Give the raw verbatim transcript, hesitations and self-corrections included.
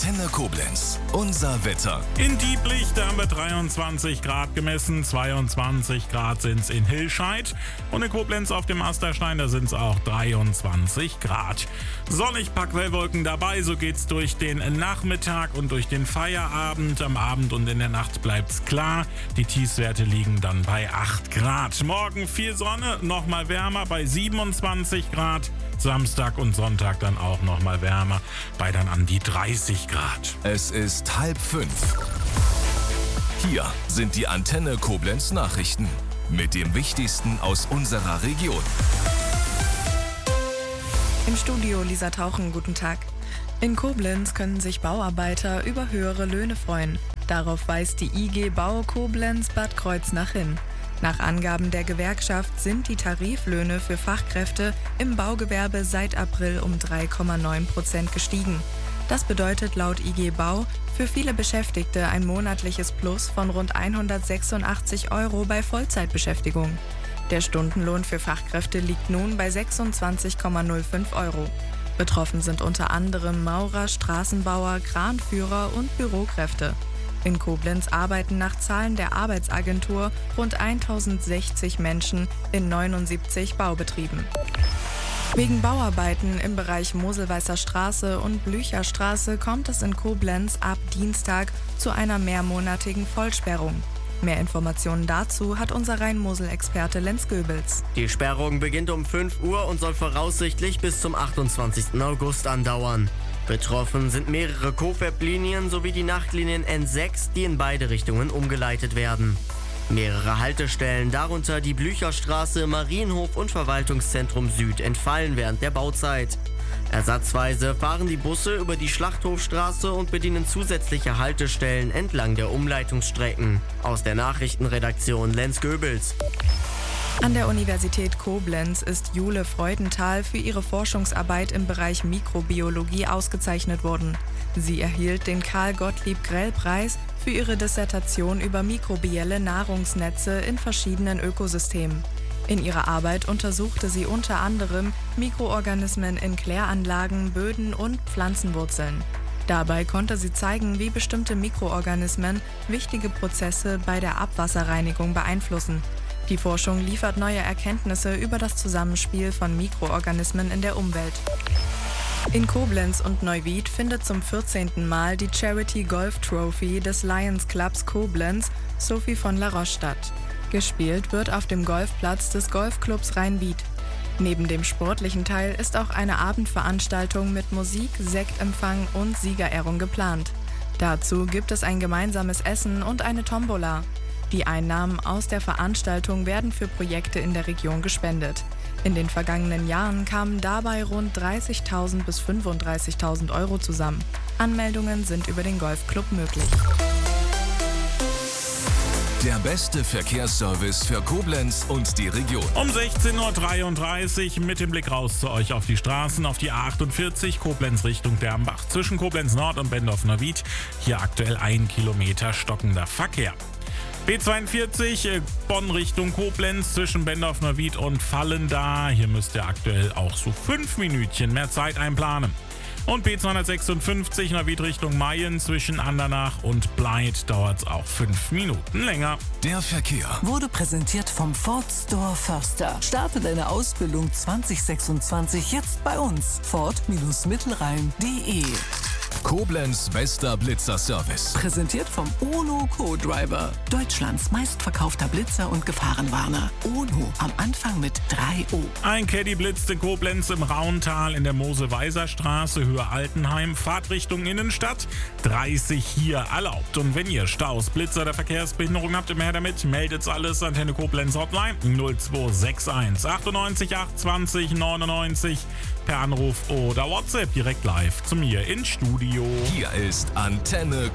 Antenne Koblenz. Unser Wetter. In Dieblicht haben wir dreiundzwanzig Grad gemessen, zweiundzwanzig Grad sind es in Hilscheid und in Koblenz auf dem Asterstein, da sind es auch dreiundzwanzig Grad. Sonnig, Packwellwolken dabei, so geht's durch den Nachmittag und durch den Feierabend. Am Abend und in der Nacht bleibt's klar. Die Tiefstwerte liegen dann bei acht Grad. Morgen viel Sonne, nochmal wärmer bei siebenundzwanzig Grad. Samstag und Sonntag dann auch nochmal wärmer bei dann an die dreißig Grad. Es ist halb fünf. Hier sind die Antenne Koblenz Nachrichten mit dem Wichtigsten aus unserer Region. Im Studio Lisa Tauchen, guten Tag. In Koblenz können sich Bauarbeiter über höhere Löhne freuen. Darauf weist die I G Bau Koblenz Bad Kreuznach hin. Nach Angaben der Gewerkschaft sind die Tariflöhne für Fachkräfte im Baugewerbe seit April um drei Komma neun Prozent gestiegen. Das bedeutet laut I G Bau für viele Beschäftigte ein monatliches Plus von rund hundertsechsundachtzig Euro bei Vollzeitbeschäftigung. Der Stundenlohn für Fachkräfte liegt nun bei sechsundzwanzig Komma null fünf Euro. Betroffen sind unter anderem Maurer, Straßenbauer, Kranführer und Bürokräfte. In Koblenz arbeiten nach Zahlen der Arbeitsagentur rund tausendsechzig Menschen in neunundsiebzig Baubetrieben. Wegen Bauarbeiten im Bereich Moselweißer Straße und Blücherstraße kommt es in Koblenz ab Dienstag zu einer mehrmonatigen Vollsperrung. Mehr Informationen dazu hat unser Rhein-Mosel-Experte Lenz Goebels. Die Sperrung beginnt um fünf Uhr und soll voraussichtlich bis zum achtundzwanzigsten August andauern. Betroffen sind mehrere Cofab-Linien sowie die Nachtlinien N sechs, die in beide Richtungen umgeleitet werden. Mehrere Haltestellen, darunter die Blücherstraße, Marienhof und Verwaltungszentrum Süd, entfallen während der Bauzeit. Ersatzweise fahren die Busse über die Schlachthofstraße und bedienen zusätzliche Haltestellen entlang der Umleitungsstrecken. Aus der Nachrichtenredaktion Lenz Goebels. An der Universität Koblenz ist Jule Freudenthal für ihre Forschungsarbeit im Bereich Mikrobiologie ausgezeichnet worden. Sie erhielt den Karl-Gottlieb-Grell-Preis für ihre Dissertation über mikrobielle Nahrungsnetze in verschiedenen Ökosystemen. In ihrer Arbeit untersuchte sie unter anderem Mikroorganismen in Kläranlagen, Böden und Pflanzenwurzeln. Dabei konnte sie zeigen, wie bestimmte Mikroorganismen wichtige Prozesse bei der Abwasserreinigung beeinflussen. Die Forschung liefert neue Erkenntnisse über das Zusammenspiel von Mikroorganismen in der Umwelt. In Koblenz und Neuwied findet zum vierzehnten Mal die Charity Golf Trophy des Lions Clubs Koblenz Sophie von La Roche statt. Gespielt wird auf dem Golfplatz des Golfclubs Rhein-Wied. Neben dem sportlichen Teil ist auch eine Abendveranstaltung mit Musik, Sektempfang und Siegerehrung geplant. Dazu gibt es ein gemeinsames Essen und eine Tombola. Die Einnahmen aus der Veranstaltung werden für Projekte in der Region gespendet. In den vergangenen Jahren kamen dabei rund dreißigtausend bis fünfunddreißigtausend Euro zusammen. Anmeldungen sind über den Golfclub möglich. Der beste Verkehrsservice für Koblenz und die Region. Um sechzehn Uhr dreiunddreißig mit dem Blick raus zu euch auf die Straßen, auf die A achtundvierzig, Koblenz Richtung Dernbach. Zwischen Koblenz Nord und Bendorf-Neuwied hier aktuell ein Kilometer stockender Verkehr. B zweiundvierzig, Bonn Richtung Koblenz, zwischen Bendorf-Neuwied und Vallendar. Hier müsst ihr aktuell auch so fünf Minütchen mehr Zeit einplanen. Und B zweihundertsechsundfünfzig, Neuwied Richtung Mayen, zwischen Andernach und Bleit dauert es auch fünf Minuten länger. Der Verkehr wurde präsentiert vom Ford Store Förster. Starte deine Ausbildung zwanzig sechsundzwanzig jetzt bei uns. Ford Mittelrhein punkt de. Koblenz bester Blitzerservice. Präsentiert vom Ono Co-Driver. Deutschlands meistverkaufter Blitzer und Gefahrenwarner. Ono am Anfang mit drei O. Ein Caddy blitzt in Koblenz im Rauntal in der Mosel-Weiser Straße, Höhe Altenheim, Fahrtrichtung Innenstadt, dreißig hier erlaubt. Und wenn ihr Staus, Blitzer oder Verkehrsbehinderung habt, immer her damit, meldet's alles Antenne Koblenz Hotline null zwei sechs eins achtundneunzig achtundzwanzig neunundneunzig per Anruf oder WhatsApp direkt live zu mir ins Studio. Hier ist Antenne